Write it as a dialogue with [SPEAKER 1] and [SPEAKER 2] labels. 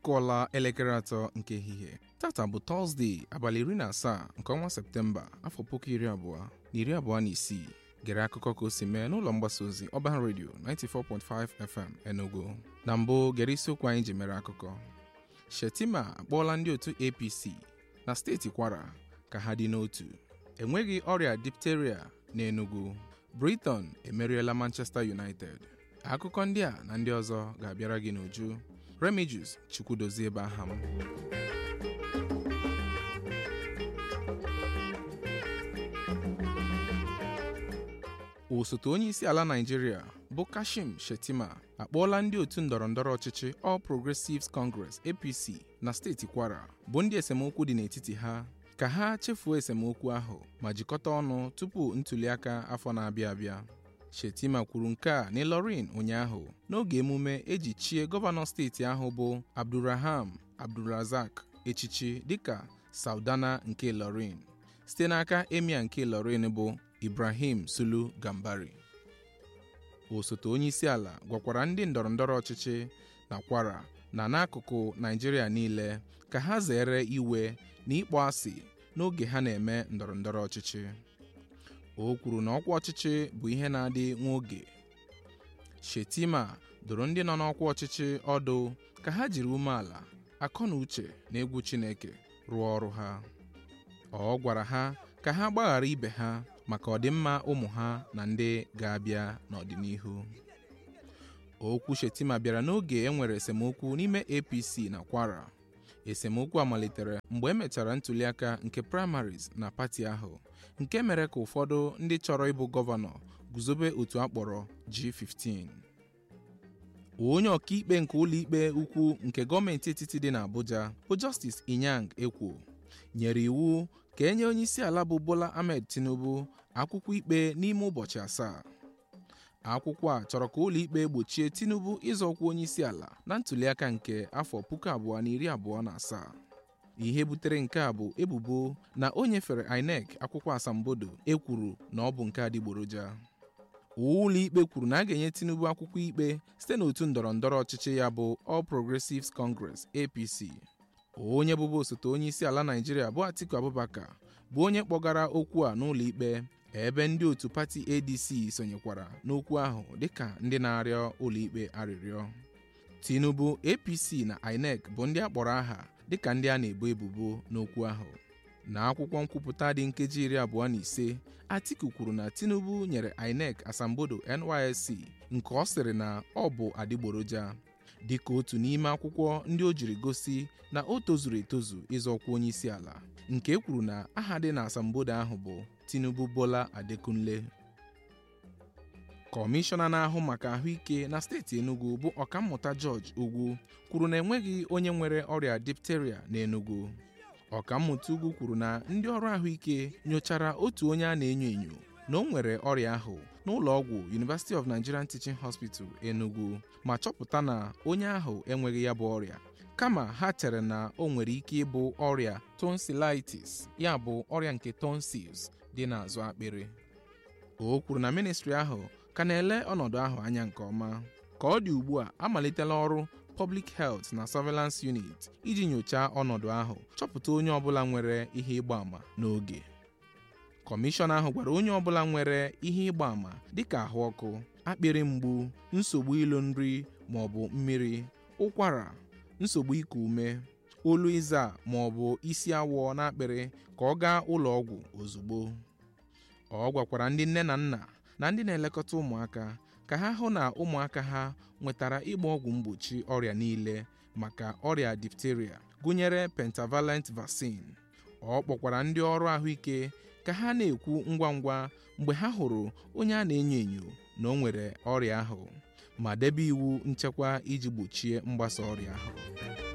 [SPEAKER 1] Ọkụọla elekere 3 nke ehihie. Tata bụ Tọzdee abalị 17 nke ọnwa Septemba afọ 2026. Gere akụkọ ka o si mee n'ụlọ mgbasa ozi Ọban Radio 94.5 FM Enugu. Na mbụ gere isiokwu anyị ji mere akụkọ. Shettima akpọọla ndị otu APC na steeti Kwara ka ha dị n'otu. Enweghị ọrịa diphtheria n'Enugu. Brighton emeriela Manchester United. Akụkọ ndị a na ndị ọzọ ga-abịara gị n'uju. Remigius Chukwudozie ebe aha m. Osote onye isi ala Nigeria bụ Kashim Shettima akpọọla ndị otu ndọrọndọrọ ọchịchị All Progressives Congress APC na steeti Kwara bụ ndị esemokwu dị n'etiti ha ka ha chefuo esemokwu ahụ ma jikọta ọnụ tupu ntuliaka afọ na-abịa abịa. Shettima kwuru nke a n'Ilorin ụnyaahụ n'oge emume eji chie gọvanọ steeti ahụ bụ Abdulrahman Abdulrazak echichi dịka Saudana nke Ilorin site n'aka Emir nke Ilorin bụ Ibrahim Sulu Gambari. Osote onye isi ala gwakwara ndị ndọrọndọrọ ọchịchị na Kwara na n'akụkụ Naịjirịa niile ka ha zere iwe na ịkpọ asị n'oge ha na-eme ndọrọndọrọ ọchịchị. O kwuru na ọkwa ọchịchị bụ ihe na-adị nwa oge. Shettima doro ndị nọ n'ọkwa ọchịchị ọdụ ka ha jiri umeala, akọ na uche na egwu Chineke rụọ ọrụ ha. Ọ gwara ha ka ha gbaghara ibe ha maka ọdịmma ụmụ ha na ndị ga-abịa n'ọdịnihu. Okwu Shettima bịara n'oge e nwere esemokwu n'ime APC na Kwara. Esemokwu a malitere mgbe emechara ntuliaka nke primaries na pati ahụ, nke mere ka ụfọdụ ndị chọrọ ịbụ gọvanọ guzobe otu akpọrọ G15. Onye ọkaikpe nke ụlọikpe ukwu nke gọọmenti etiti dị n'Abuja bụ Justice Inyang Ekwo nyere iwu ka enye onye isi ala bụ Bola Ahmed Tinubu akwụkwọ ikpe n'ime ụbọchị 7. Akwụkwọ a chọrọ ka ụlọikpe gbochie Tinubu ịzọ ọkwa onye isi ala na ntuliaka nke afọ 2027. Ihe butere nke a bụ ebubo na o nyefere INEC akwụkwọ asambodo ekwuru na ọ bụ nke adịgboroja. Ụlọikpe kwuru na a ga-enye Tinubu akwụkwọ ikpe site n'otu ndọrọndọrọ ọchịchị ya bụ All Progressives Congress APC. Onye bụbu osote onye isi ala Nigeria bụ Atiku Abubakar bụ onye kpọgara okwu a n'ụlọikpe, ebe ndị otu pati ADC sonyekwara n'okwu ahụ dịka ndị na-arịọ ụlọikpe arịrịọ. Tinubu, APC na INEC bụ ndị akpọrọ aha dịka ndị a na-ebo ebubo n'okwu ahụ. Na akwụkwọ nkwupụta dị nkeji 25, Atiku kwuru na Tinubu nyere INEC asambodo NYSC nke ọ sịrị na ọ bụ adịgboroja dịka otu n'ime akwụkwọ ndị o jiri gosi na o tozuru etozu ịzọ ọkwa onye isi ala, nke e kwuru na aha dị na asambodo ahụ bụ Tinubu Bola Adekunle. Kọmishọna na-ahụ maka ahụike na steeti Enugu bụ Ọkammụta George Ugwu kwuru na enweghị onye nwere ọrịa diphtheria n'Enugu. Ọkammụta Ugwu kwuru na ndị ọrụ ahụike nyochara otu onye a na-enyo enyo na o nwere ọrịa ahụ n'ụlọ ọgwụ University of Nigerian Teaching Hospital Enugu ma chọpụta na onye ahụ enweghị ya bụ ọrịa, kama ha chere na o nwere ike ịbụ ọrịa tonsillitis, ya bụ ọrịa nke tonsils dị n'azụ akpịrị. O kwuru na ministri ahụ ka na-ele ọnọdụ ahụ anya nke ọma. Ka ọ dị ugbu a, amalitela ọrụ Public Health na Surveillance Unit iji nyochaa ọnọdụ ahụ, chọpụta onye ọbụla nwere ihe ịgba àmà n'oge. Kọmishọna ahụ gwara onye ọbụla nwere ihe ịgba àmà dịka ahụ ọkụ, akpịrị mgbu, nsogbu ilo nri maọbụ mmiri, ụkwara, nsogbu iku ume, olu ịza maọbụ isi awọ n'akpịrị ka ọ gaa ụlọ ọgwụ ozugbo. Ọ gwakwara ndị nne na nna na ndị na-elekọta ụmụaka ka ha hụ na ụmụaka ha nwetara ịgba ọgwụ mgbochi ọrịa niile maka ọrịa diphtheria, gụnyere pentavalent vaccine. Ọ kpọkwara ndị ọrụ ahụike ka ha na-ekwu ngwa ngwa mgbe ha hụrụ onye a na-enyo enyo na o nwere ọrịa ahụ ma debe iwu nchekwa iji gbochie mgbasa ọrịa ahụ.